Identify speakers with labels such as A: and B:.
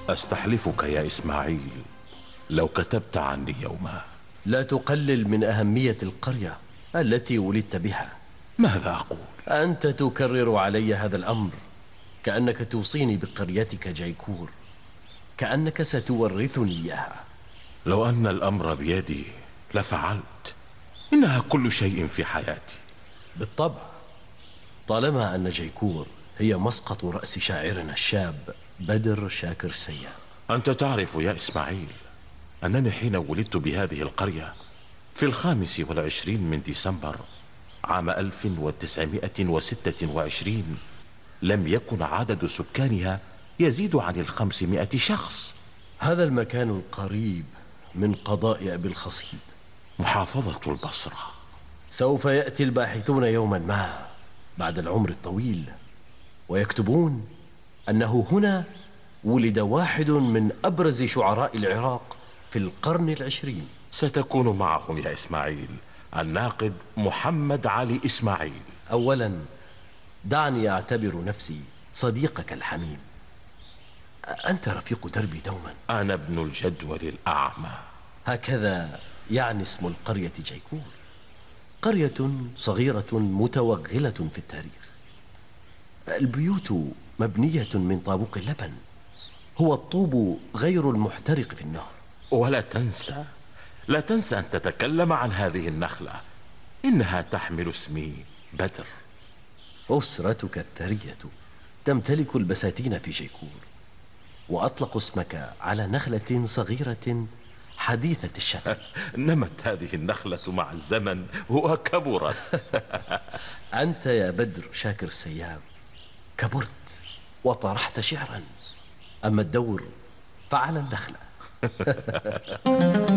A: أستحلفك يا إسماعيل لو كتبت عني يوما.
B: لا تقلل من أهمية القرية التي ولدت بها.
A: ماذا أقول؟
B: أنت تكرر علي هذا الأمر كأنك توصيني بقريتك جيكور، كأنك ستورثني إياها.
A: لو أن الأمر بيدي لفعلت. إنها كل شيء في حياتي.
B: بالطبع، طالما أن جيكور هي مسقط رأس شاعرنا الشاب بدر شاكر السياب.
A: أنت تعرف يا إسماعيل أنني حين ولدت بهذه القرية في 25 من ديسمبر عام 1926 لم يكن عدد سكانها يزيد عن 500 شخص.
B: هذا المكان القريب من قضاء أبي الخصيب،
A: محافظة البصرة.
B: سوف يأتي الباحثون يوما ما بعد العمر الطويل ويكتبون أنه هنا ولد واحد من أبرز شعراء العراق في القرن العشرين.
A: ستكون معهم يا إسماعيل الناقد محمد علي إسماعيل.
B: أولا دعني أعتبر نفسي صديقك الحميم. أنت رفيق دربي دوما.
A: أنا ابن الجدول الأعمى.
B: هكذا يعني اسم القرية جيكور، قرية صغيرة متوغلة في التاريخ. البيوت مبنية من طابوق اللبن، هو الطوب غير المحترق في النهر.
A: ولا تنسى، لا تنسى أن تتكلم عن هذه النخلة، إنها تحمل اسمي بدر.
B: أسرتك الثرية تمتلك البساتين في جيكور، وأطلق اسمك على نخلة صغيرة حديثة الشتم.
A: نمت هذه النخلة مع الزمن وكبرت.
B: أنت يا بدر شاكر السياب كبرت وطرحت شعرا، أما الدور فعلى النخلة.